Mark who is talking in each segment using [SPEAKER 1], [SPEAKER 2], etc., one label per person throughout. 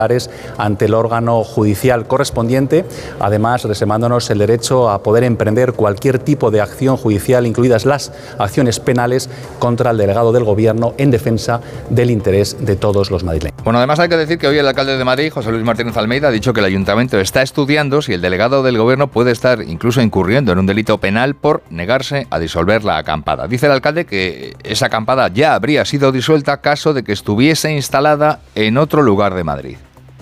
[SPEAKER 1] ante el órgano judicial correspondiente, además reservándonos el derecho a poder emprender cualquier tipo de acción judicial, incluidas las acciones penales contra el delegado del Gobierno en defensa del interés de todos los madrileños.
[SPEAKER 2] Bueno, además hay que decir que hoy el alcalde de Madrid, José Luis Martínez Almeida, ha dicho que el Ayuntamiento está estudiando si el delegado del Gobierno puede estar incluso incurriendo en un delito penal por negarse a disolver la acampada. Dice el alcalde que esa acampada ya habría sido disuelta caso de que estuviese instalada en otro lugar de Madrid.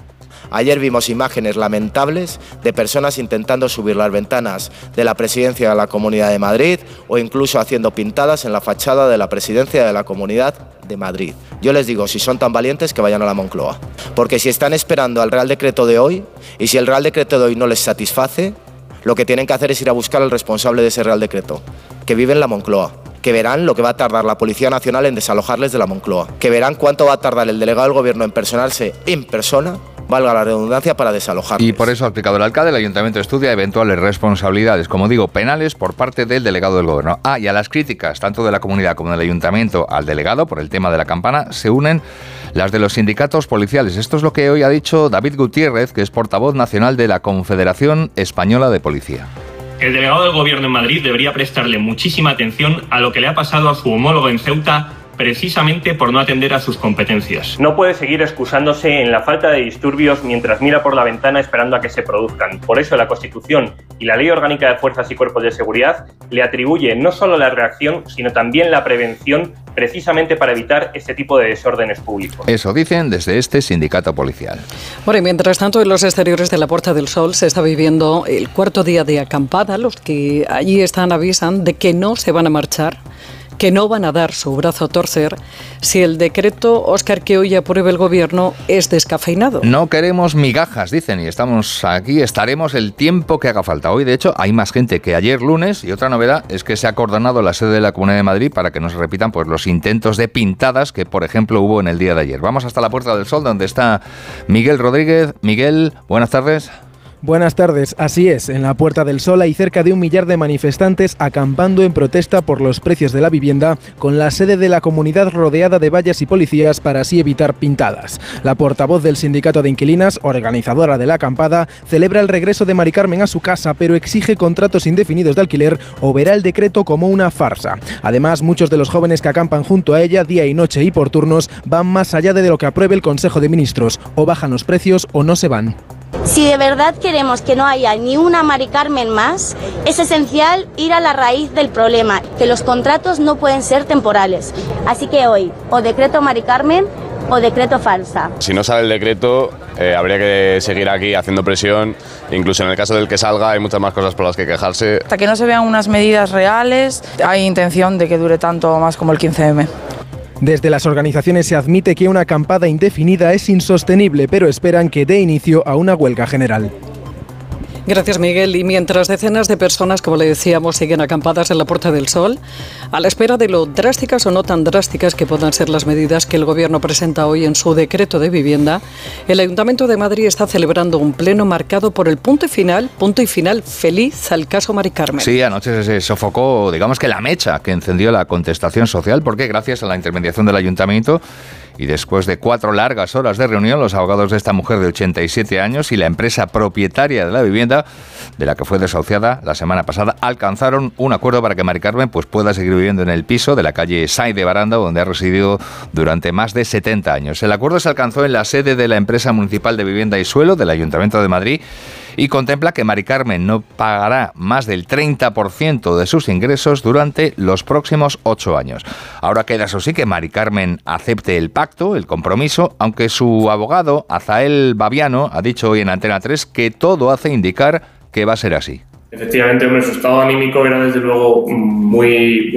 [SPEAKER 3] Ayer vimos imágenes lamentables de personas intentando subir las ventanas de la Presidencia de la Comunidad de Madrid o incluso haciendo pintadas en la fachada de la Presidencia de la Comunidad de Madrid. Yo les digo, si son tan valientes, que vayan a la Moncloa. Porque si están esperando al Real Decreto de hoy y si el Real Decreto de hoy no les satisface, lo que tienen que hacer es ir a buscar al responsable de ese Real Decreto, que vive en la Moncloa. Que verán lo que va a tardar la Policía Nacional en desalojarles de la Moncloa. Que verán cuánto va a tardar el delegado del Gobierno en personarse en persona, valga la redundancia, para desalojarles.
[SPEAKER 2] Y por eso ha explicado el alcalde, el Ayuntamiento estudia eventuales responsabilidades, como digo, penales por parte del delegado del Gobierno. Y a las críticas, tanto de la comunidad como del Ayuntamiento al delegado por el tema de la campana, se unen las de los sindicatos policiales. Esto es lo que hoy ha dicho David Gutiérrez, que es portavoz nacional de la Confederación Española de Policía.
[SPEAKER 4] El delegado del Gobierno en Madrid debería prestarle muchísima atención a lo que le ha pasado a su homólogo en Ceuta, precisamente por no atender a sus competencias.
[SPEAKER 5] No puede seguir excusándose en la falta de disturbios mientras mira por la ventana esperando a que se produzcan. Por eso la Constitución y la Ley Orgánica de Fuerzas y Cuerpos de Seguridad le atribuye no solo la reacción, sino también la prevención, precisamente para evitar este tipo de desórdenes públicos.
[SPEAKER 2] Eso dicen desde este sindicato policial.
[SPEAKER 6] Bueno, y mientras tanto, en los exteriores de la Puerta del Sol se está viviendo el cuarto día de acampada. Los que allí están avisan de que no se van a marchar, que no van a dar su brazo a torcer si el decreto, Óscar, que hoy apruebe el Gobierno es descafeinado.
[SPEAKER 2] No queremos migajas, dicen, y estamos aquí, estaremos el tiempo que haga falta. Hoy, de hecho, hay más gente que ayer lunes, y otra novedad es que se ha acordonado la sede de la Comunidad de Madrid para que no se repitan pues los intentos de pintadas que, por ejemplo, hubo en el día de ayer. Vamos hasta la Puerta del Sol, donde está Miguel Rodríguez. Miguel, buenas tardes.
[SPEAKER 7] Buenas tardes, así es, en la Puerta del Sol hay cerca de 1 millar de manifestantes acampando en protesta por los precios de la vivienda, con la sede de la comunidad rodeada de vallas y policías para así evitar pintadas. La portavoz del sindicato de inquilinas, organizadora de la acampada, celebra el regreso de Mari Carmen a su casa, pero exige contratos indefinidos de alquiler o verá el decreto como una farsa. Además, muchos de los jóvenes que acampan junto a ella día y noche y por turnos van más allá de lo que apruebe el Consejo de Ministros, o bajan los precios o no se van.
[SPEAKER 8] Si de verdad queremos que no haya ni una Mari Carmen más, es esencial ir a la raíz del problema, que los contratos no pueden ser temporales. Así que hoy, o decreto Mari Carmen o decreto falsa.
[SPEAKER 9] Si no sale el decreto, habría que seguir aquí haciendo presión. Incluso en el caso del que salga hay muchas más cosas por las que quejarse.
[SPEAKER 10] Hasta que no se vean unas medidas reales, hay intención de que dure tanto más como el 15M.
[SPEAKER 7] Desde las organizaciones se admite que una acampada indefinida es insostenible, pero esperan que dé inicio a una huelga general.
[SPEAKER 6] Gracias, Miguel. Y mientras decenas de personas, como le decíamos, siguen acampadas en la Puerta del Sol, a la espera de lo drásticas o no tan drásticas que puedan ser las medidas que el Gobierno presenta hoy en su decreto de vivienda, el Ayuntamiento de Madrid está celebrando un pleno marcado por el punto y final feliz al caso Mari Carmen.
[SPEAKER 2] Sí, anoche se sofocó, digamos que la mecha que encendió la contestación social, porque gracias a la intermediación del Ayuntamiento y después de 4 largas horas de reunión, los abogados de esta mujer de 87 años y la empresa propietaria de la vivienda, de la que fue desahuciada la semana pasada, alcanzaron un acuerdo para que Mari Carmen pues, pueda seguir viviendo en el piso de la calle Sáenz de Baranda, donde ha residido durante más de 70 años. El acuerdo se alcanzó en la sede de la empresa municipal de vivienda y suelo del Ayuntamiento de Madrid y contempla que Mari Carmen no pagará más del 30% de sus ingresos durante los próximos 8 años. Ahora queda, eso sí, que Mari Carmen acepte el pacto, el compromiso, aunque su abogado, Azael Baviano, ha dicho hoy en Antena 3 que todo hace indicar que va a ser así.
[SPEAKER 4] Efectivamente, hombre, su estado anímico era desde luego muy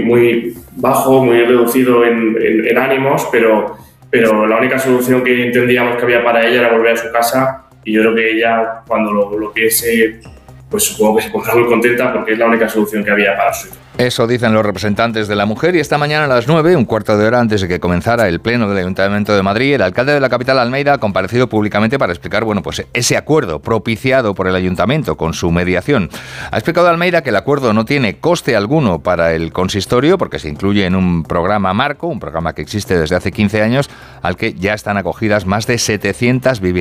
[SPEAKER 4] bajo, muy reducido en ánimos, pero la única solución que entendíamos que había para ella era volver a su casa. Y yo creo que ella, cuando lo viese pues supongo que se pondrá muy contenta porque es la única solución que había para su hijo.
[SPEAKER 2] Eso dicen los representantes de la mujer, y esta mañana a las 9, un cuarto de hora antes de que comenzara el pleno del Ayuntamiento de Madrid, el alcalde de la capital, Almeida, ha comparecido públicamente para explicar, pues ese acuerdo propiciado por el Ayuntamiento con su mediación. Ha explicado Almeida que el acuerdo no tiene coste alguno para el consistorio porque se incluye en un programa marco, un programa que existe desde hace 15 años, al que ya están acogidas más de 700 viviendas